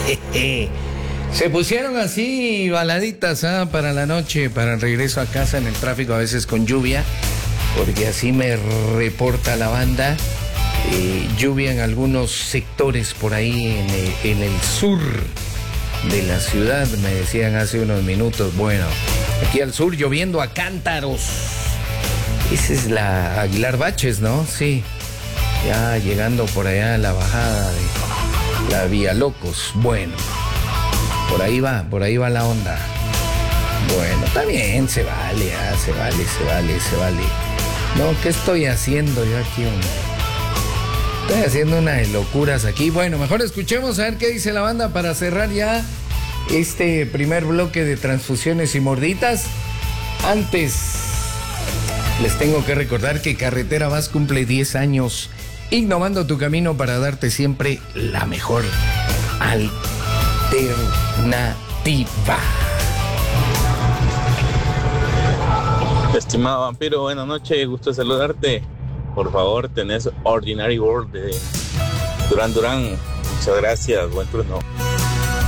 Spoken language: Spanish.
Se pusieron así baladitas para la noche, para el regreso a casa en el tráfico, a veces con lluvia, porque así me reporta la banda. Lluvia en algunos sectores por ahí en el sur de la ciudad, me decían hace unos minutos. Bueno, aquí al sur lloviendo a cántaros. Esa es la Aguilar Baches, ¿no? Sí, ya llegando por allá a la bajada de la Vía Locos. Bueno, por ahí va la onda. Bueno, está bien, se vale. No, ¿qué estoy haciendo yo aquí, hombre? Estoy haciendo unas locuras aquí. Bueno, mejor escuchemos a ver qué dice la banda para cerrar ya este primer bloque de transfusiones y morditas. Antes, les tengo que recordar que Carretera Vas cumple 10 años innovando tu camino para darte siempre la mejor alternativa. Estimado vampiro, buenas noches, gusto saludarte. Por favor, tenés Ordinary World de Duran Duran. Muchas gracias, buen turno.